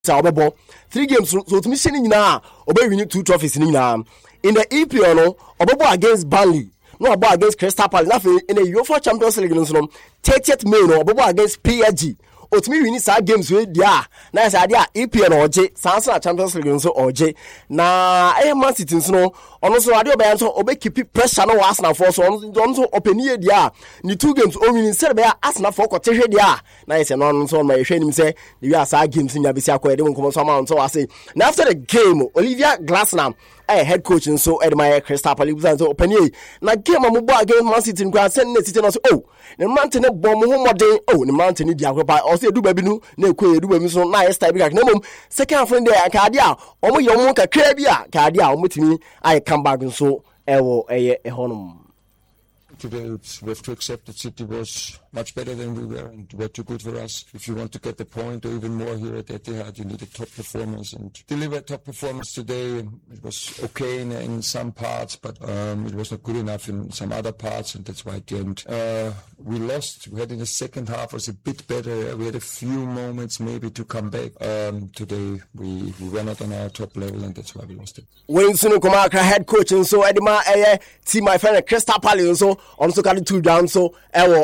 Obebo 3 games so to me shini nyina obe win 2 trophies ni nyina in the EPL no Obebo against Burnley no Obebo against Crystal Palace na in the UEFA Champions League no 30th May no Obebo against PSG otumi win sa games we dia na say dia EPL no oje sansa Champions League so oje na Man City no ono so ade obayan so obe keep pressure no Arsenal for so ono so openie dia ni 2 games o win say be Arsenal for kwotehwe dia na say no so ma yehwe nim say the we asa games nya be si akoye dem nkomo so ma so say na after the game Olivia Glasner head coach so Edmire Crystal Palace so openie na game ambo against Man City nkwa send na City no so ne man ne bom ho modern ne man ne dia akropa o say du ba bi nu na ekoye du ba mi so na style bi ka na mom second friend there ka dia omo ye omo kakra bi a ka dia omo timi ai come back so ewo honum. Today we have to accept that City was much better than we were and were too good for us. If you want to get the point or even more here at Etihad, you need a top performance and deliver a top performance today. It was okay in some parts, but it was not good enough in some other parts, and that's why at the end we lost. We had in the second half was a bit better. We had a few moments maybe to come back. Today we were not on our top level, and that's why we lost it. When Sunu Komaka head coach and so Edma team my friend Crystal Palace so on so carry 2 down so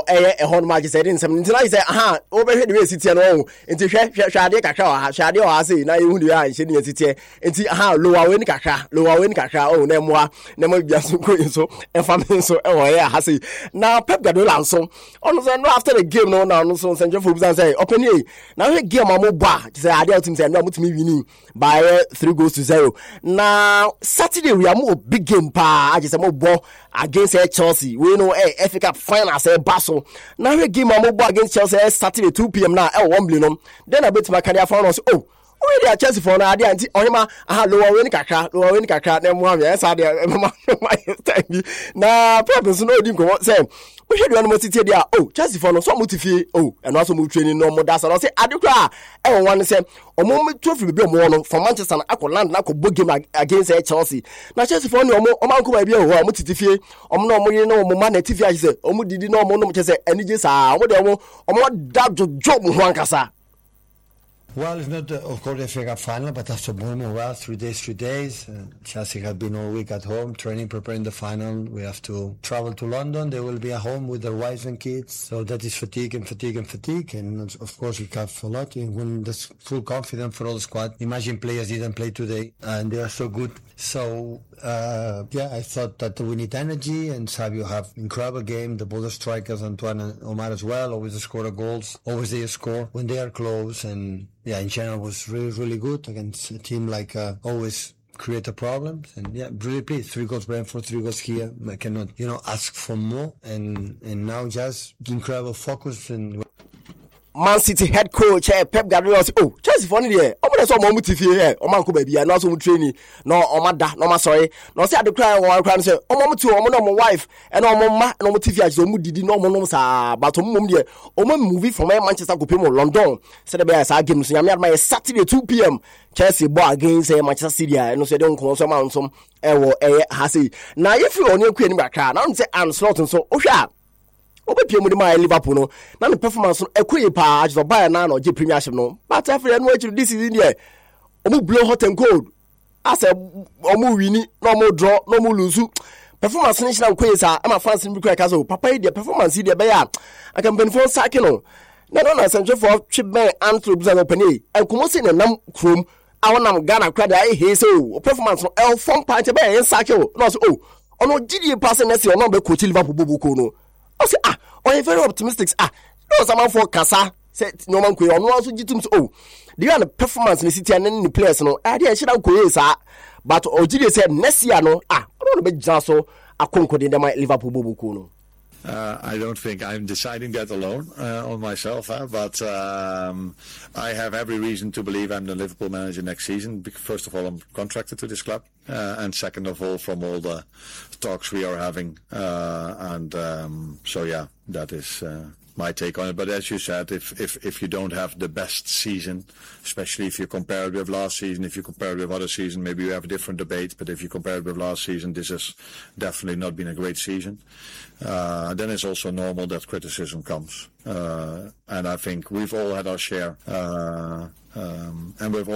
match said in some tonight say over here the City no enti hwade kakra hwade o say na you hu dey hye City enti lower win kakra na moa na ma bia so ko so enfam so here say na Pep Guardiola so on so no after the game no now so Sancho Fobusan say open here na we game am ba say ade team say no mutimi winning by 3-0 na Saturday we am big game pa I say mo bo against Chelsea we know FA Cup final say Basel na we game am against Chelsea Saturday 2 p.m. na Wembley no then I bet my career final say already at Chelsea for na ade anti ohima lower win kakra na mo am say ade my na purpose no di ko say we should do City there Chelsea for no so motivate and also move training no more that so say adekra one say omo trophy be omo no for Manchester na land na ko game against Chelsea na Chelsea for no omo anko ba bia omo titifie omo no omo ye no omo man na TV say omo didi no omo no say enije sa omo de omo da job ho ankasa. Well, it's not, of course, the FA Cup final, but after morning, well, 3 days. Chelsea have been all week at home, training, preparing the final. We have to travel to London. They will be at home with their wives and kids. So that is fatigue. And of course, we have a lot. When there's full confidence for all the squad. Imagine players didn't play today, and they are so good. So, I thought that we need energy, and Savio have incredible game. The both strikers, Antoine and Omar as well, always score goals. Always they score when they are close, and in general was really, really good against a team like always create a problem. And really pleased. 3 goals Brentford, 3 goals here. I cannot, ask for more. And now just incredible focus and Man City head coach Pep Guardiola say Chelsea for there omo so mo mutifie here o man ko ba bia na so mu training no o ma da no ma sorry no say adekra one kran say omo mutu omo no mo wife and omo ma no mutifie age so mu didi no omo no sa but omo there omo movie from Manchester go pay mo London say the be as game so yam admire Saturday 2 p.m. Chelsea ball against Manchester City no say don ko so man so ha say na if you only kwani bakra na say Anslot so ohwa obepie mu de my Liverpool no na the performance no ekoye pa ajo buy na no je premiership no but after no actually this season there omu blow hot and cold as omu wini no omu draw no omu lose performance ni shina ekoye sa am fans ni bi ka so papa e the performance dey be ya aka benfo sake no na Sancho for Chibben Antro Busan openi enkomo se na nam krom awonam Ghana kwada he so performance no el form part be en sake no so ono gidi pass na se ono be coach Liverpool bobuko no I say you're very optimistic. No someone for Kasa said no man could also jitum so the other performance in the city and the players no idea should have but Ojide said next year no I don't be just so I conquered in the Liverpool bobuko no. I don't think I'm deciding that alone on myself, but I have every reason to believe I'm the Liverpool manager next season. First of all, I'm contracted to this club, and second of all, from all the talks we are having, That is my take on it. But as you said, if you don't have the best season, especially if you compare it with last season, if you compare it with other season, maybe you have a different debate. But if you compare it with last season, this has definitely not been a great season. Then it's also normal that criticism comes. And I think we've all had our share. And we've all